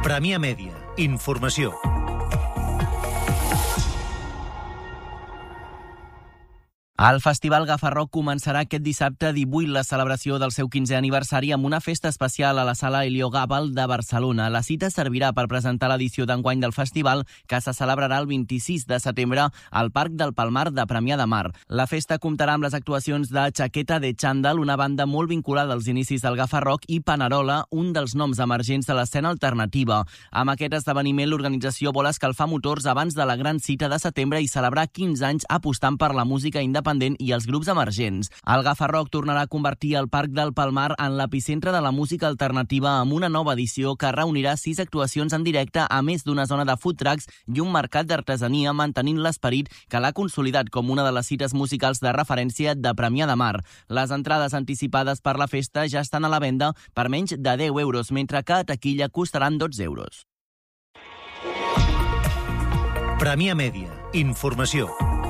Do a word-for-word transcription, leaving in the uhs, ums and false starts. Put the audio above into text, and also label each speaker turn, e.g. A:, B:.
A: Premià Mèdia. Informació.
B: El Festival Gafarrok començarà aquest dissabte divuit la celebració del seu quinzè aniversari amb una festa especial a la Sala Heliogàbal de Barcelona. La cita servirà per presentar l'edició d'enguany del festival, que se celebrarà el vint-i-sis de setembre al Parc del Palmar de Premià de Mar. La festa comptarà amb les actuacions de Chaqueta de Chandal, una banda molt vinculada als inicis del Gafarrok, i Panerola, un dels noms emergents de l'escena alternativa. Amb aquest esdeveniment, l'organització vol escalfar motors abans de la gran cita de setembre i celebrar quinze anys apostant per la música independent i els grups emergents. El Gafarrok tornarà a convertir el Parc del Palmar en l'epicentre de la música alternativa amb una nova edició que reunirà sis actuacions en directe, a més d'una zona de food trucks i un mercat d'artesania, mantenint l'esperit que l'ha consolidat com una de les cites musicals de referència de Premià de Mar. Les entrades anticipades per la festa ja estan a la venda per menys de deu euros, mentre que a taquilla costaran dotze euros.
A: Premià Mèdia. Informació.